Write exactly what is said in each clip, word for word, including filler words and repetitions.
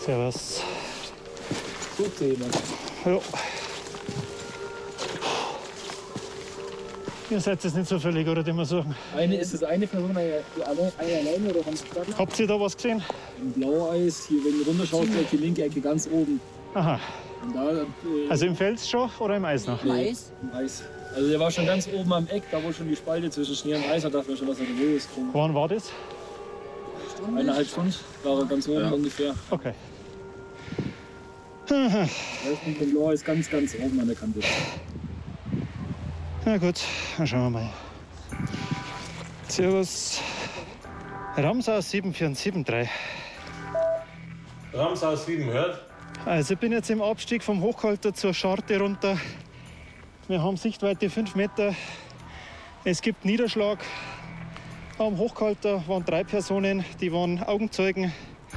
Servus. Sucht ihr jemand? Ja. Ihr seid jetzt nicht so völlig, oder, die wir suchen? Eine, ist das eine Person, eine, eine alleine oder haben Sie gerade? Habt ihr da was gesehen? Ein Blaueis, hier, wenn du runterschaust, gleich die linke Ecke ganz oben. Aha. Und da, äh, Also im Fels schon oder im Eis noch? Im Eis. Im Eis. Also der war schon ganz oben am Eck, da wo schon die Spalte zwischen Schnee und Eis, da dachten wir schon, dass er da ist. Wann war das? Eineinhalb Stunden war er ganz oben ja. ungefähr. Okay. Der ist mit Blau ist ganz, ganz oben an der Kante. Na gut, dann schauen wir mal. Servus. Ramsau sieben vier sieben drei. Ramsau sieben hört. Also ich bin jetzt im Abstieg vom Hochkalter zur Scharte runter. Wir haben Sichtweite fünf Meter. Es gibt Niederschlag. Am Hochkalter waren drei Personen, die waren Augenzeugen.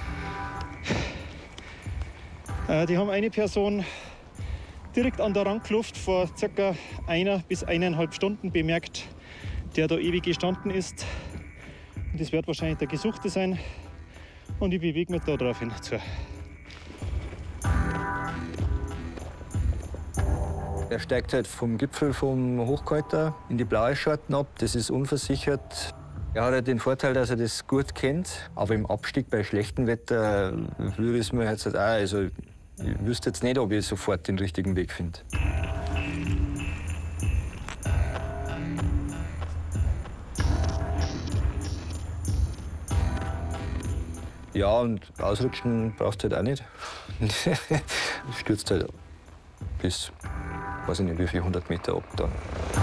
Äh, die haben eine Person direkt an der Randkluft vor ca. einer bis eineinhalb Stunden bemerkt, der da ewig gestanden ist. Und das wird wahrscheinlich der Gesuchte sein. Und ich bewege mich da drauf hin zu. Er steigt halt vom Gipfel vom Hochkalter in die blaue Schorten ab. Das ist unversichert. Er hat halt den Vorteil, dass er das gut kennt. Aber im Abstieg bei schlechtem Wetter würde es mir jetzt halt auch. Also ich wüsste jetzt nicht, ob ich sofort den richtigen Weg finde. Ja, und ausrutschen brauchst du halt auch nicht. Stürzt halt bis, weiß ich nicht, wie viel hundert Meter ab dann.